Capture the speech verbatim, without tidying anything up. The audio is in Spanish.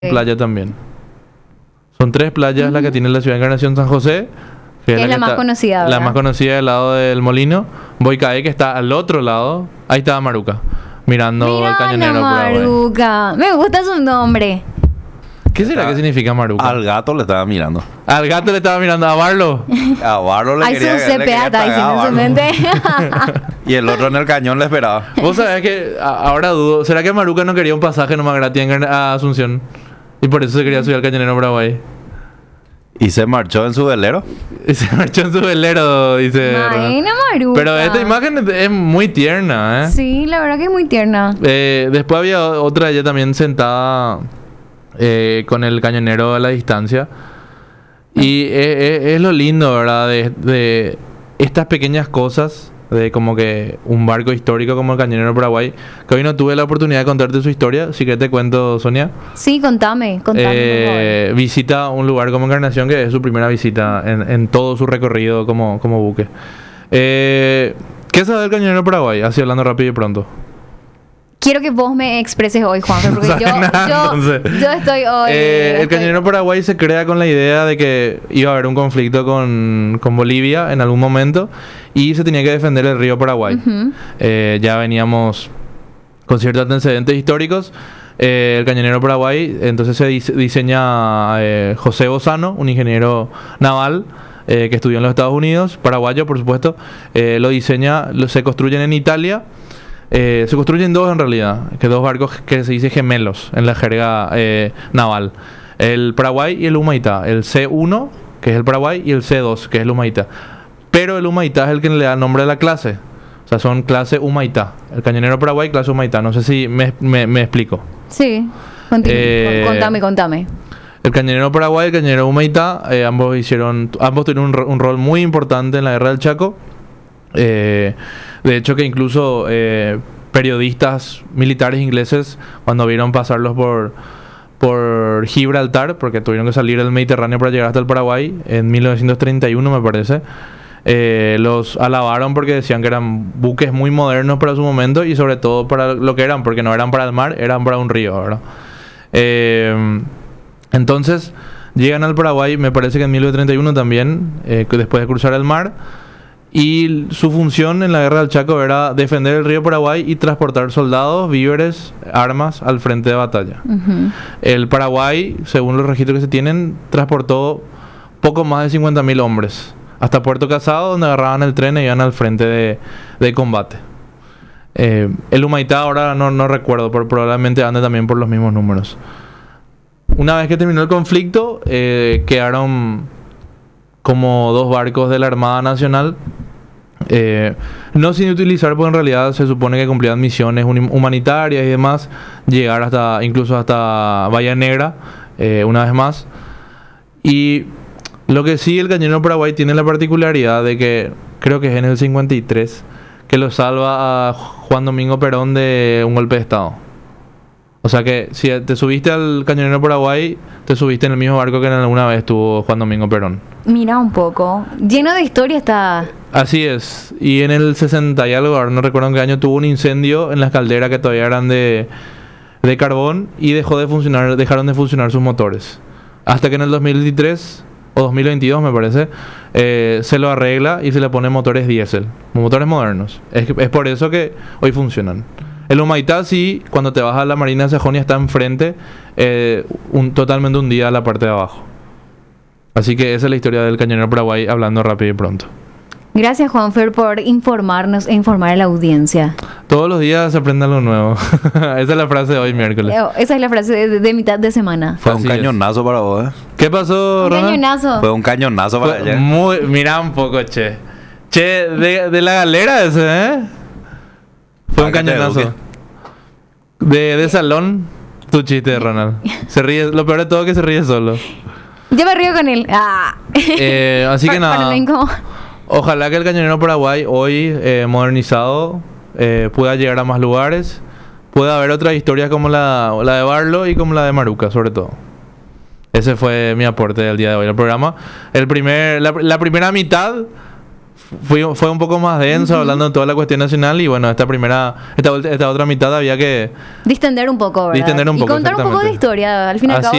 playa también. Son tres playas mm. las que tiene la ciudad de Encarnación San José. Que es la, es la más está, conocida, ¿verdad? La más conocida del lado del molino. Boicaé, que está al otro lado. Ahí está Maruca, mirando Mirá el cañonero por Maruca. Me gusta su nombre. ¿Qué será que significa Maruca? Al gato le estaba mirando. Al gato le estaba mirando, a Barlo. A Barlo le Ay, quería, su C P A está diciendo en su mente. Y el otro en el cañón le esperaba. Vos sabés que ahora dudo. ¿Será que Maruca no quería un pasaje nomás gratis a Asunción? Y por eso se quería subir al cañonero Paraguay. ¿Y se marchó en su velero? Y se marchó en su velero, dice. Ay, no, Maruca. Pero esta imagen es muy tierna, ¿eh? Sí, la verdad que es muy tierna. Eh, después había otra ella también sentada eh, con el cañonero a la distancia. Y es, es, es lo lindo, ¿verdad? De, de estas pequeñas cosas. De como que un barco histórico como el Cañonero Paraguay, que hoy no tuve la oportunidad de contarte su historia. Si querés te cuento, Sonia. Sí, contame, contame. Eh, visita un lugar como Encarnación, que es su primera visita en, en todo su recorrido como, como buque. Eh, ¿Qué sabes del Cañonero Paraguay? Así hablando rápido y pronto. Quiero que vos me expreses hoy, Juan, porque yo, nada, yo, yo estoy hoy... Eh, estoy... El Cañonero Paraguay se crea con la idea de que iba a haber un conflicto con, con Bolivia en algún momento y se tenía que defender el río Paraguay. Uh-huh. eh, ya veníamos con ciertos antecedentes históricos. Eh, el Cañonero Paraguay, entonces se dise- diseña eh, José Bozano, un ingeniero naval eh, que estudió en los Estados Unidos, paraguayo por supuesto. Eh, lo diseña, lo, se construyen en Italia. Eh, se construyen dos en realidad, que dos barcos que se dice gemelos en la jerga eh, naval. El Paraguay y el Humaitá. El C uno, que es el Paraguay, y el C dos, que es el Humaitá. Pero el Humaitá es el que le da nombre a la clase. O sea, son clase Humaitá. El Cañonero Paraguay, clase Humaitá. No sé si me, me, me explico. Sí, eh, contame, contame. El Cañonero Paraguay y el Cañonero Humaitá, eh, ambos hicieron, ambos tuvieron un, un rol muy importante en la Guerra del Chaco. Eh, de hecho que incluso eh, periodistas militares ingleses, cuando vieron pasarlos por por Gibraltar, porque tuvieron que salir del Mediterráneo para llegar hasta el Paraguay en mil novecientos treinta y uno me parece, eh, los alabaron porque decían que eran buques muy modernos para su momento y sobre todo para lo que eran, porque no eran para el mar, eran para un río, ¿verdad? Eh, entonces llegan al Paraguay, me parece que en mil novecientos treinta y uno también, eh, después de cruzar el mar. Y su función en la Guerra del Chaco era defender el río Paraguay y transportar soldados, víveres, armas al frente de batalla. Uh-huh. El Paraguay, según los registros que se tienen, transportó poco más de cincuenta mil hombres hasta Puerto Casado, donde agarraban el tren y iban al frente de, de combate. Eh, el Humaitá ahora no, no recuerdo, pero probablemente ande también por los mismos números. Una vez que terminó el conflicto, eh, quedaron como dos barcos de la Armada Nacional, eh, no sin utilizar, porque en realidad se supone que cumplían misiones humanitarias y demás, llegar hasta incluso hasta Bahía Negra, eh, una vez más. Y lo que sí, el Cañonero Paraguay tiene la particularidad de que, creo que es en el cincuenta y tres, que lo salva a Juan Domingo Perón de un golpe de Estado. O sea que si te subiste al Cañonero Paraguay, te subiste en el mismo barco que en alguna vez tuvo Juan Domingo Perón. Mira un poco. Lleno de historia está. Así es. Y en el sesenta y algo, ahora no recuerdo en qué año, tuvo un incendio en las calderas que todavía eran de, de carbón y dejó de funcionar, dejaron de funcionar sus motores. Hasta que en el dos mil veintitrés o dos mil veintidós me parece, eh, se lo arregla y se le ponen motores diésel, motores modernos. Es, es por eso que hoy funcionan. El Humaitá sí, cuando te vas a la Marina de Sajonia está enfrente, eh, un, totalmente hundida a la parte de abajo. Así que esa es la historia del Cañonero Paraguay, hablando rápido y pronto. Gracias, Juanfer, por informarnos e informar a la audiencia. Todos los días se aprende algo nuevo. Esa es la frase de hoy, miércoles. Esa es la frase de, de mitad de semana. Fue Así un cañonazo es. Para vos, ¿eh? ¿Qué pasó, Un Ronald? cañonazo. Fue un cañonazo para Fue ella. Muy, mira un poco, che. Che, de, de la galera ese, ¿eh? Fue un cañonazo. De, de salón, tu chiste, Ronald. Se ríe, lo peor de todo es que se ríe solo. Yo me río con él. Ah. Eh, así que para, nada. para Ojalá que el Cañonero Paraguay, hoy eh, modernizado, eh, pueda llegar a más lugares. Pueda haber otras historias como la, la de Barlo y como la de Maruca, sobre todo. Ese fue mi aporte del día de hoy al programa. El primer, la, la primera mitad fui, fue un poco más denso, uh-huh. hablando de toda la cuestión nacional. Y bueno, esta primera, esta, esta otra mitad había que distender un poco, ¿verdad? Distender un poco, y contar un poco de historia. Al fin y al cabo,